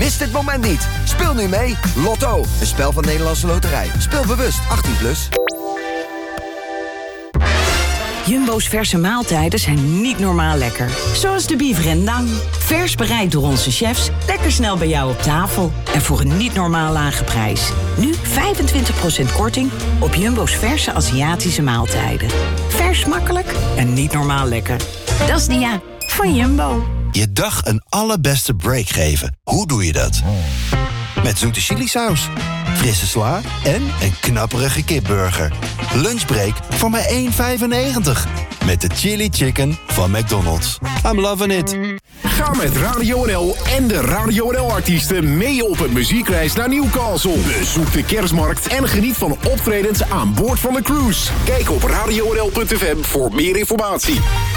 Mis dit moment niet. Speel nu mee. Lotto, een spel van Nederlandse Loterij. Speel bewust, 18+. Jumbo's verse maaltijden zijn niet normaal lekker. Zoals de bief rendang. Vers bereid door onze chefs. Lekker snel bij jou op tafel. En voor een niet normaal lage prijs. Nu 25% korting op Jumbo's verse Aziatische maaltijden. Vers makkelijk en niet normaal lekker. Dat is Dia van Jumbo. Je dag een allerbeste break geven. Hoe doe je dat? Met zoete chilisaus, frisse sla en een knapperige kipburger. Lunchbreak voor maar €1,95. Met de chili chicken van McDonald's. I'm loving it. Ga met Radio NL en de Radio NL-artiesten mee op een muziekreis naar Newcastle. Bezoek de kerstmarkt en geniet van optredens aan boord van de cruise. Kijk op radionl.fm voor meer informatie.